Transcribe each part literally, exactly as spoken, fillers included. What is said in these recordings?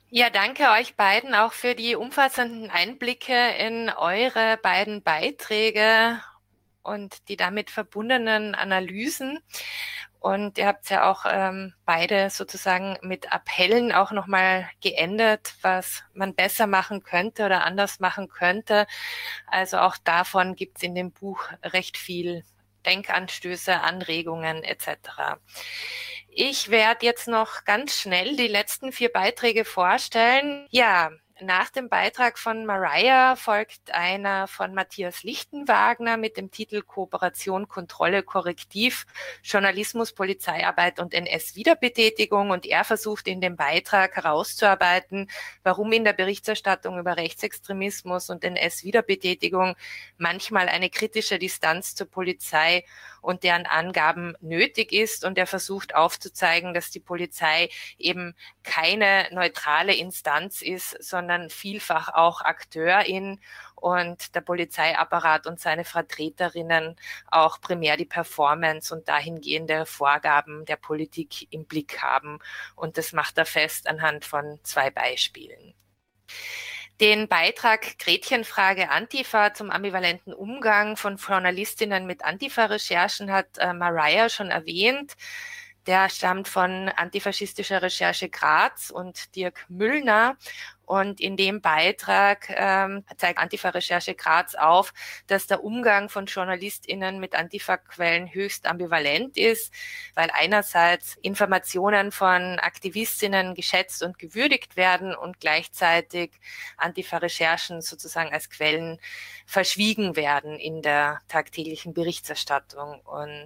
Ja, danke euch beiden auch für die umfassenden Einblicke in eure beiden Beiträge und die damit verbundenen Analysen. Und ihr habt ja auch ähm, beide sozusagen mit Appellen auch nochmal geendet, was man besser machen könnte oder anders machen könnte. Also auch davon gibt es in dem Buch recht viel Denkanstöße, Anregungen et cetera. Ich werde jetzt noch ganz schnell die letzten vier Beiträge vorstellen. Ja, nach dem Beitrag von Mariah folgt einer von Matthias Lichtenwagner mit dem Titel Kooperation, Kontrolle, Korrektiv, Journalismus, Polizeiarbeit und N S-Wiederbetätigung. Und er versucht in dem Beitrag herauszuarbeiten, warum in der Berichterstattung über Rechtsextremismus und N S-Wiederbetätigung manchmal eine kritische Distanz zur Polizei und deren Angaben nötig ist. Und er versucht aufzuzeigen, dass die Polizei eben keine neutrale Instanz ist, sondern vielfach auch Akteurin und der Polizeiapparat und seine Vertreterinnen auch primär die Performance und dahingehende Vorgaben der Politik im Blick haben. Und das macht er fest anhand von zwei Beispielen. Den Beitrag Gretchenfrage Antifa zum ambivalenten Umgang von Journalistinnen mit Antifa-Recherchen hat äh, Mariah schon erwähnt. Der stammt von Antifaschistischer Recherche Graz und Dirk Müllner. Und in dem Beitrag ähm, zeigt Antifa-Recherche Graz auf, dass der Umgang von JournalistInnen mit Antifa-Quellen höchst ambivalent ist, weil einerseits Informationen von AktivistInnen geschätzt und gewürdigt werden und gleichzeitig Antifa-Recherchen sozusagen als Quellen verschwiegen werden in der tagtäglichen Berichterstattung. Und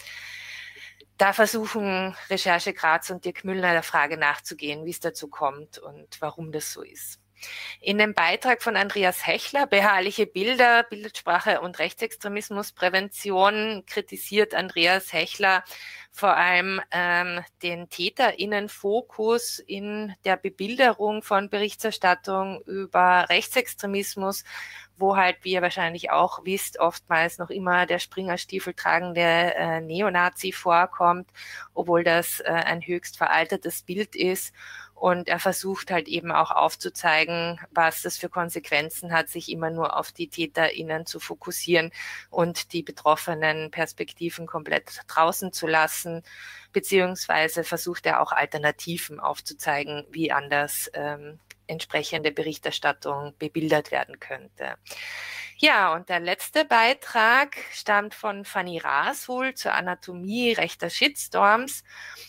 da versuchen Recherche Graz und Dirk Müllner der Frage nachzugehen, wie es dazu kommt und warum das so ist. In dem Beitrag von Andreas Hechler, Beharrliche Bilder, Bildsprache und Rechtsextremismusprävention, kritisiert Andreas Hechler vor allem ähm, den TäterInnenfokus in der Bebilderung von Berichterstattung über Rechtsextremismus, wo halt, wie ihr wahrscheinlich auch wisst, oftmals noch immer der Springerstiefel tragende äh, Neonazi vorkommt, obwohl das äh, ein höchst veraltetes Bild ist. Und er versucht halt eben auch aufzuzeigen, was das für Konsequenzen hat, sich immer nur auf die TäterInnen zu fokussieren und die betroffenen Perspektiven komplett draußen zu lassen. Beziehungsweise versucht er auch Alternativen aufzuzeigen, wie anders ähm, entsprechende Berichterstattung bebildert werden könnte. Ja, und der letzte Beitrag stammt von Fanny Rashul zur Anatomie rechter Shitstorms.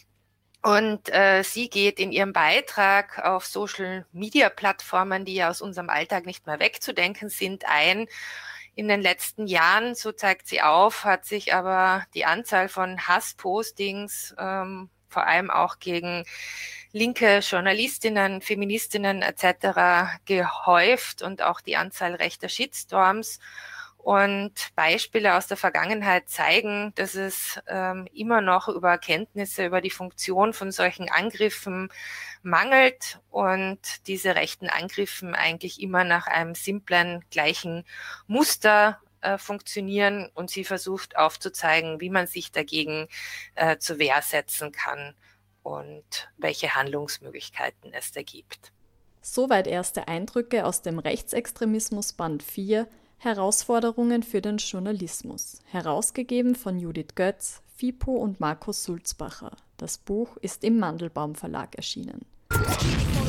Und äh, sie geht in ihrem Beitrag auf Social-Media-Plattformen, die ja aus unserem Alltag nicht mehr wegzudenken sind, ein. In den letzten Jahren, so zeigt sie auf, hat sich aber die Anzahl von Hasspostings, ähm, vor allem auch gegen linke Journalistinnen, Feministinnen et cetera gehäuft und auch die Anzahl rechter Shitstorms. Und Beispiele aus der Vergangenheit zeigen, dass es ähm, immer noch über Kenntnisse über die Funktion von solchen Angriffen mangelt und diese rechten Angriffen eigentlich immer nach einem simplen, gleichen Muster äh, funktionieren. Und sie versucht aufzuzeigen, wie man sich dagegen äh, zur Wehr setzen kann und welche Handlungsmöglichkeiten es da gibt. Soweit erste Eindrücke aus dem Rechtsextremismus Band vier, Herausforderungen für den Journalismus, herausgegeben von Judith Götz, Fipo und Markus Sulzbacher. Das Buch ist im Mandelbaum Verlag erschienen.